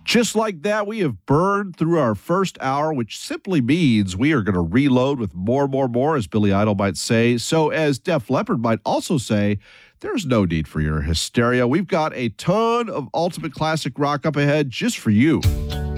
Just like that, we have burned through our first hour, which simply means we are going to reload with more, as Billy Idol might say. So as Def Leppard might also say, there's no need for your hysteria. We've got a ton of ultimate classic rock up ahead just for you.